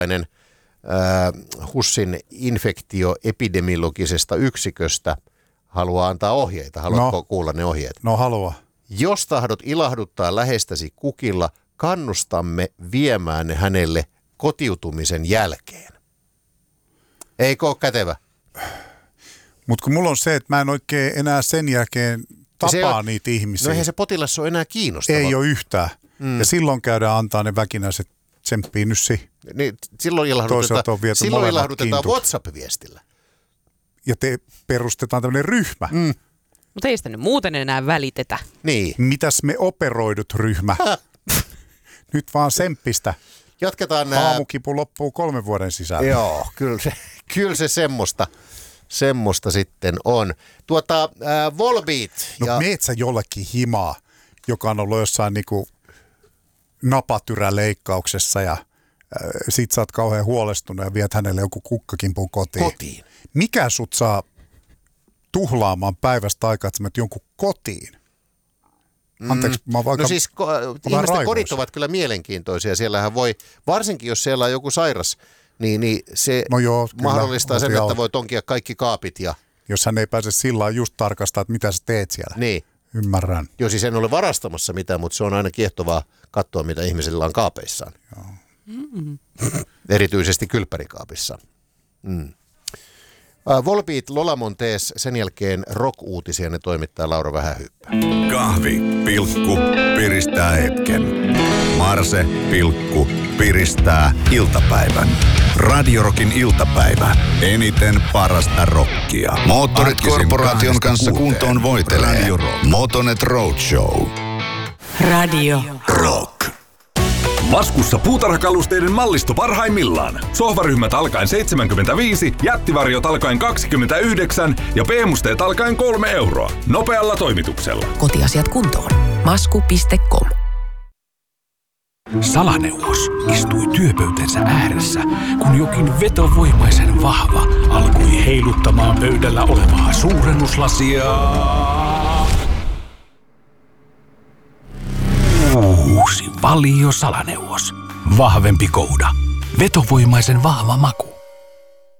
HUSin infektioepidemiologisesta yksiköstä haluaa antaa ohjeita. Haluatko kuulla ne ohjeet? No halua. Jos tahdot ilahduttaa lähestäsi kukilla, kannustamme viemään ne hänelle kotiutumisen jälkeen. Eikö ole kätevä? Mutta kun mulla on se, että mä en oikein enää sen jälkeen tapaa niitä ihmisiä. No eihän se potilas ole enää kiinnostava. Ei ole yhtään. Ja silloin käydään antaa ne väkinäiset tsemppii nyssi. Niin, silloin ilahdutetaan WhatsApp-viestillä. Ja perustetaan tämmöinen ryhmä. Mutta ei sitä nyt muuten enää välitetä. Niin. Mitäs me operoidut ryhmä? Nyt vaan semppistä. Jatketaan. Aamukipu loppuu 3 vuoden sisällä. Joo, kyllä se semmoista sitten on. Volbeat. No meet sä jollekin himaa, joka on ollut jossain niinku napatyräleikkauksessa ja sit sä oot kauhean huolestunut ja viet hänelle joku kukkakimpun kotiin. Mikä sut saa tuhlaamaan päivästä aikaa, että sä menet jonkun kotiin? Anteeksi, mä oon vaikka... No siis ihmisten kodit ovat kyllä mielenkiintoisia. Siellähän voi, varsinkin jos siellä on joku sairas, niin se mahdollistaa sen, että voi tonkia kaikki kaapit. Jos hän ei pääse sillä lailla just tarkastaa, että mitä sä teet siellä. Niin. Ymmärrän. Joo, siis en ole varastamassa mitään, mutta se on aina kiehtovaa katsoa, mitä ihmisillä on kaapeissaan. Joo. Erityisesti kylppärikaapissa. Volbeat Lola Montez, sen jälkeen rock-uutisia, ne toimittaa Laura Vähähyyppä. Kahvi, piristää hetken. Marse, piristää iltapäivän. Radio Rockin iltapäivä. Eniten parasta rockia. Moottorit Corporation kanssa kuntoon voitelee. Motonet Roadshow. Radio Rock. Laskussa puutarhakalusteiden mallisto parhaimmillaan. Sohvaryhmät alkaen 75, jättivarjot alkaen 29 ja PM-musteet alkaen 3 euroa. Nopealla toimituksella. Kotiasiat kuntoon. Masku.com. Salaneuvos istui työpöytänsä ääressä, kun jokin vetovoimaisen vahva alkoi heiluttamaan pöydällä olevaa suurennuslasia. Uusi Valio Salaneuvos. Vahvempi kouda. Vetovoimaisen vahva maku.